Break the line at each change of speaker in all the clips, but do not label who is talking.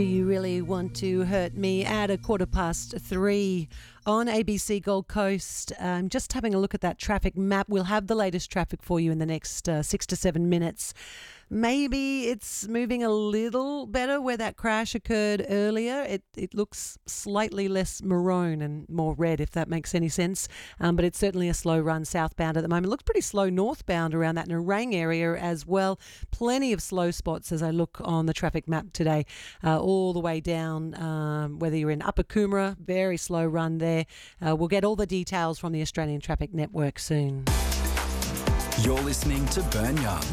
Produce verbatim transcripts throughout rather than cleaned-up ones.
You really want to hurt me at a quarter past three on A B C Gold Coast. Um, just having a look at that traffic map. We'll have the latest traffic for you in the next uh, six to seven minutes. Maybe it's moving a little better where that crash occurred earlier. It it looks slightly less maroon and more red, if that makes any sense. Um, but it's certainly a slow run southbound at the moment. It looks pretty slow northbound around that Nerang area as well. Plenty of slow spots as I look on the traffic map today, uh, all the way down, um, whether you're in Upper Coomera, very slow run there. Uh, we'll get all the details from the Australian Traffic Network soon.
You're listening to Burn Young.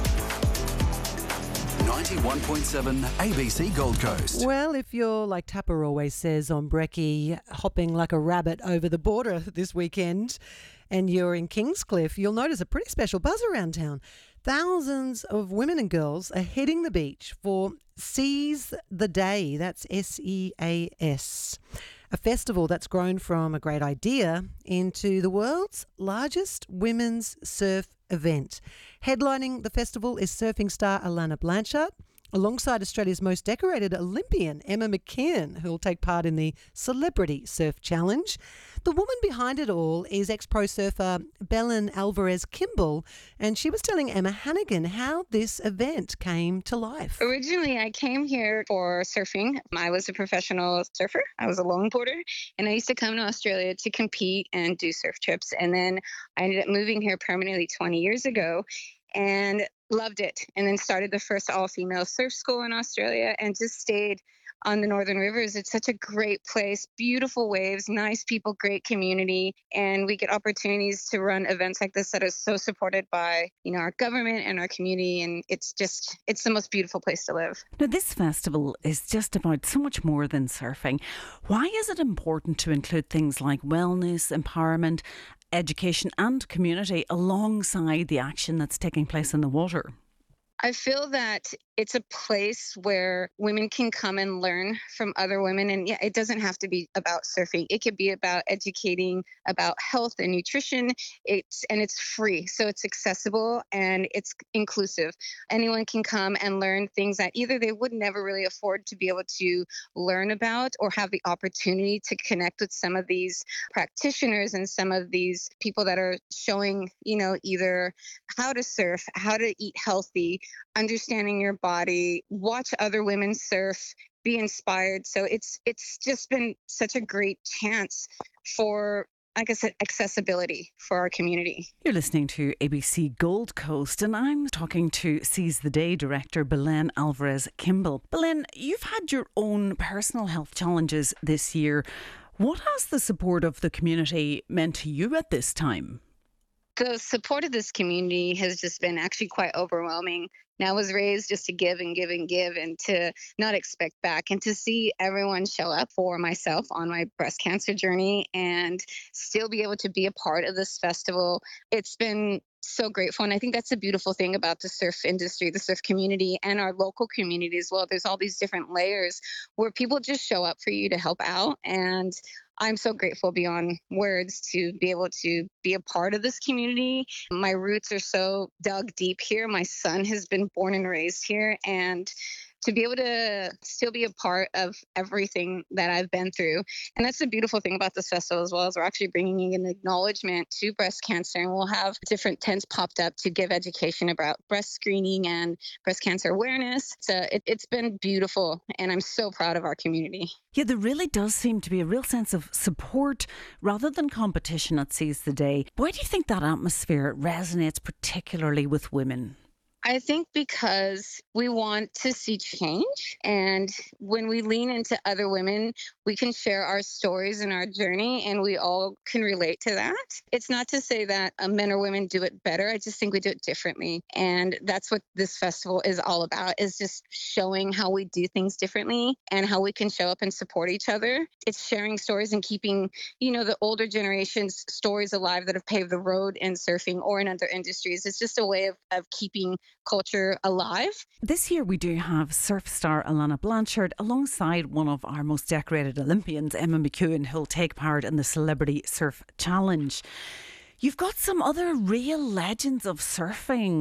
ninety-one point seven A B C Gold Coast.
Well, if you're, like Tapper always says on Brekkie, hopping like a rabbit over the border this weekend and you're in Kingscliff, you'll notice a pretty special buzz around town. Thousands of women and girls are hitting the beach for Seize the Day. That's S E A S. A festival that's grown from a great idea into the world's largest women's surf event. Headlining the festival is surfing star Alana Blanchard, alongside Australia's most decorated Olympian, Emma McKeon, who will take part in the Celebrity Surf Challenge. The woman behind it all is ex-pro surfer Belen Alvarez Kimball, and she was telling Emma Hannigan how this event came to life.
Originally, I came here for surfing. I was a professional surfer. I was a longboarder, and I used to come to Australia to compete and do surf trips. And then I ended up moving here permanently twenty years ago and loved it. And then started the first all-female surf school in Australia and just stayed on the Northern Rivers. It's such a great place, beautiful waves, nice people, great community. And we get opportunities to run events like this that are so supported by, you know, our government and our community. And it's just, it's the most beautiful place to live.
Now, this festival is just about so much more than surfing. Why is it important to include things like wellness, empowerment, education and community alongside the action that's taking place in the water?
I feel that it's a place where women can come and learn from other women. And yeah, it doesn't have to be about surfing. It could be about educating about health and nutrition. It's and it's free. So it's accessible and it's inclusive. Anyone can come and learn things that either they would never really afford to be able to learn about or have the opportunity to connect with some of these practitioners and some of these people that are showing, you know, either how to surf, how to eat healthy, understanding your body, watch other women surf, be inspired. So it's it's just been such a great chance for, like I said, accessibility for our community.
You're listening to A B C Gold Coast, and I'm talking to Seize the Day director Belen Alvarez Kimball. Belen, you've had your own personal health challenges this year. What has the support of the community meant to you at this time?
The support of this community has just been actually quite overwhelming. Now, I was raised just to give and give and give and to not expect back, and to see everyone show up for myself on my breast cancer journey and still be able to be a part of this festival. It's been so grateful. And I think that's a beautiful thing about the surf industry, the surf community, and our local community as well. There's all these different layers where people just show up for you to help out. And I'm so grateful beyond words to be able to be a part of this community. My roots are so dug deep here. My son has been born and raised here, and to be able to still be a part of everything that I've been through. And that's the beautiful thing about this festival as well, is we're actually bringing an acknowledgement to breast cancer, and we'll have different tents popped up to give education about breast screening and breast cancer awareness. So it, it's been beautiful, and I'm so proud of our community.
Yeah, there really does seem to be a real sense of support rather than competition at Seize the Day. Why do you think that atmosphere resonates particularly with women?
I think because we want to see change, and when we lean into other women, we can share our stories and our journey, and we all can relate to that. It's not to say that uh, men or women do it better. I just think we do it differently, and that's what this festival is all about, is just showing how we do things differently and how we can show up and support each other. It's sharing stories and keeping, you know, the older generation's stories alive that have paved the road in surfing or in other industries. It's just a way of, of keeping culture alive.
This year we do have surf star Alana Blanchard alongside one of our most decorated Olympians, Emma McKeon, who'll take part in the Celebrity Surf Challenge. You've got some other real legends of surfing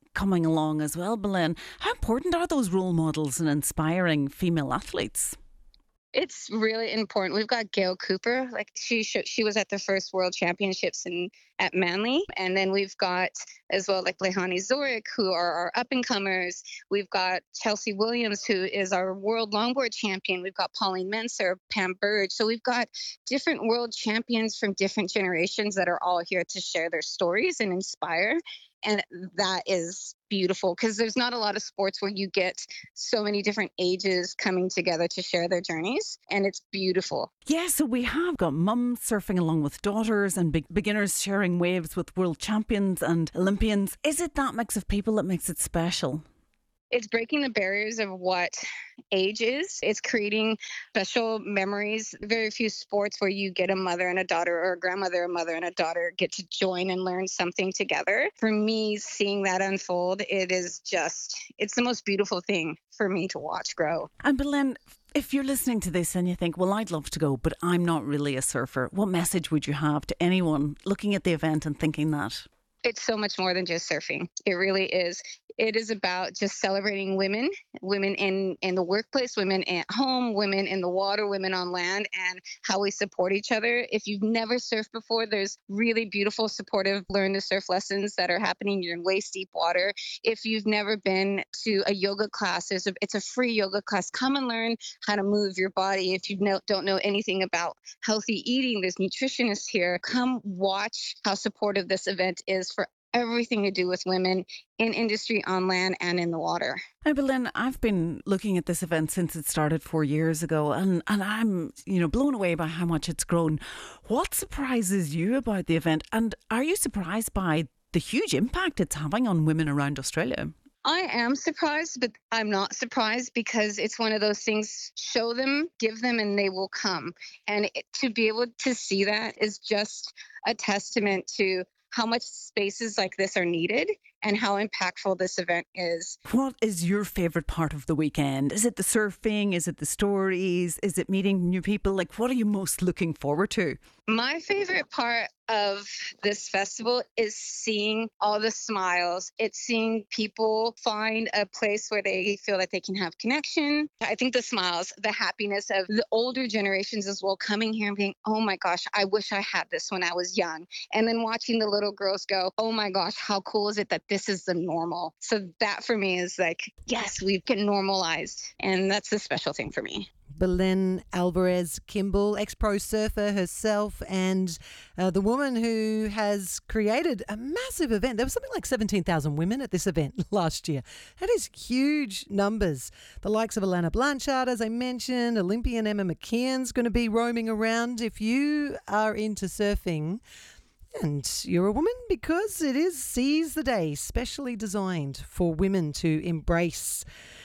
coming along as well, Belen. How important are those role models and inspiring female athletes?
It's really important. We've got Gail Cooper. Like she sh- she was at the first World Championships in at Manly, and then we've got as well like Lehani Zorik, who are our up and comers. We've got Chelsea Williams, who is our world longboard champion. We've got Pauline Menser, Pam Burge. So we've got different world champions from different generations that are all here to share their stories and inspire. And that is beautiful because there's not a lot of sports where you get so many different ages coming together to share their journeys. And it's beautiful.
Yeah, so we have got mums surfing along with daughters and be- beginners sharing waves with world champions and Olympians. Is it that mix of people that makes it special?
It's breaking the barriers of what age is. It's creating special memories. Very few sports where you get a mother and a daughter or a grandmother, a mother and a daughter get to join and learn something together. For me, seeing that unfold, it is just, it's the most beautiful thing for me to watch grow.
And Belen, if you're listening to this and you think, well, I'd love to go, but I'm not really a surfer, what message would you have to anyone looking at the event and thinking that?
It's so much more than just surfing. It really is. It is about just celebrating women, women in, in the workplace, women at home, women in the water, women on land, and how we support each other. If you've never surfed before, there's really beautiful, supportive learn to surf lessons that are happening. You're in waist deep water. If you've never been to a yoga class, there's a, it's a free yoga class. Come and learn how to move your body. If you know, don't know anything about healthy eating, there's nutritionists here. Come watch how supportive this event is for everything to do with women in industry, on land, and in the water.
Now, Belen, I've been looking at this event since it started four years ago, and, and I'm, you know, blown away by how much it's grown. What surprises you about the event, and are you surprised by the huge impact it's having on women around Australia?
I am surprised, but I'm not surprised because it's one of those things, show them, give them, and they will come. And it, to be able to see that is just a testament to how much spaces like this are needed and how impactful this event is.
What is your favourite part of the weekend? Is it the surfing? Is it the stories? Is it meeting new people? Like, what are you most looking forward to?
My favorite part of this festival is seeing all the smiles. It's seeing people find a place where they feel like they can have connection. I think the smiles, the happiness of the older generations as well, coming here and being, oh my gosh, I wish I had this when I was young. And then watching the little girls go, oh my gosh, how cool is it that this is the normal? So that for me is like, yes, we've been normalized. And that's the special thing for me.
Belen Alvarez Kimball, ex-pro surfer herself, and uh, the woman who has created a massive event. There was something like seventeen thousand women at this event last year. That is huge numbers. The likes of Alana Blanchard, as I mentioned, Olympian Emma McKeon's going to be roaming around. If you are into surfing and you're a woman, because it is Seize the Day, specially designed for women to embrace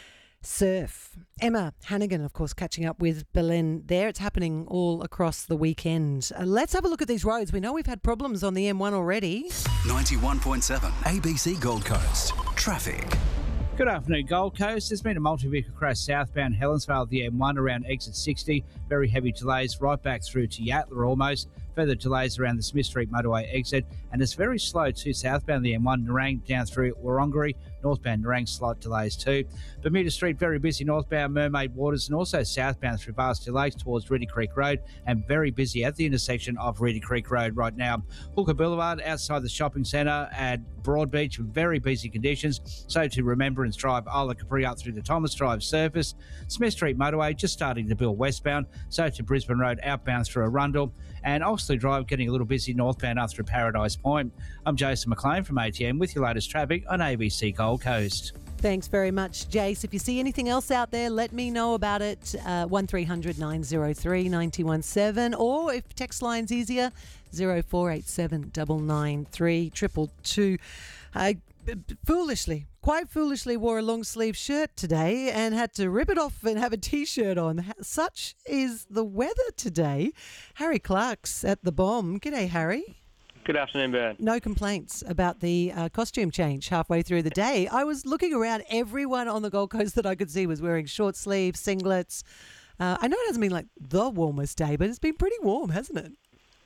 surf. Emma Hannigan, of course, catching up with Belen there. It's happening all across the weekend. Uh, let's have a look at these roads. We know we've had problems on the M one already.
ninety-one point seven A B C Gold Coast. Traffic.
Good afternoon, Gold Coast. There's been a multi-vehicle crash southbound Helensvale, the M one around exit sixty. Very heavy delays right back through to Yatala almost. Further delays around the Smith Street motorway exit. And it's very slow too southbound the M one, Nerang down through Wurrunggeri. Northbound Nerang, slight delays too. Bermuda Street, very busy northbound Mermaid Waters and also southbound through Varsity Lakes towards Reedy Creek Road, and very busy at the intersection of Reedy Creek Road right now. Hooker Boulevard outside the shopping centre at Broadbeach, very busy conditions. So to Remembrance Drive, Isla Capri up through the Thomas Drive surface. Smith Street motorway just starting to build westbound. So to Brisbane Road outbound through Arundel. And Oxley Drive getting a little busy northbound up through Paradise Point. I'm Jason McLean from A T M with your latest traffic on A B C Gold Coast.
Thanks very much, Jace. If you see anything else out there, let me know about it. Uh, one three hundred nine oh three nine one seven, or if text line's easier, zero four eight seven nine nine three triple two. I foolishly, quite foolishly wore a long sleeve shirt today and had to rip it off and have a t-shirt on. Such is the weather today. Harry Clark's at the Bomb. G'day, Harry.
Good afternoon, Bern.
No complaints about the uh, costume change halfway through the day. I was looking around. Everyone on the Gold Coast that I could see was wearing short sleeves, singlets. Uh, I know it hasn't been like the warmest day, but it's been pretty warm, hasn't it?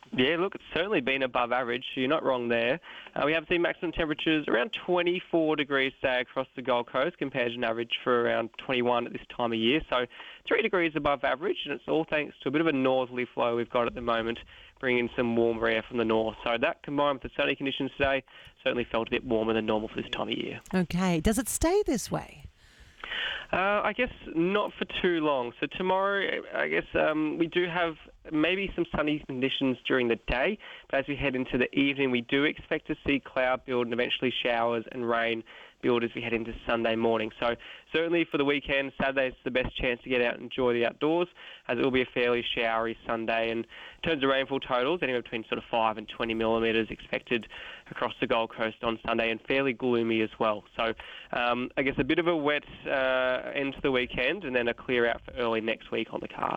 Yeah, look, it's certainly been above average, so you're not wrong there. Uh, we have seen maximum temperatures around twenty-four degrees today across the Gold Coast compared to an average for around twenty-one at this time of year. So three degrees above average, and it's all thanks to a bit of a northerly flow we've got at the moment, bringing in some warmer air from the north. So that combined with the sunny conditions today certainly felt a bit warmer than normal for this time of year.
Okay. Does it stay this way?
Uh, I guess not for too long. So tomorrow, I guess um, we do have maybe some sunny conditions during the day, but as we head into the evening, we do expect to see cloud build and eventually showers and rain build as we head into Sunday morning. So certainly for the weekend, Saturday's the best chance to get out and enjoy the outdoors, as it will be a fairly showery Sunday. And in terms of rainfall totals, anywhere between sort of five and twenty millimetres expected across the Gold Coast on Sunday, and fairly gloomy as well. So um, I guess a bit of a wet uh, end to the weekend, and then a clear out for early next week on the card.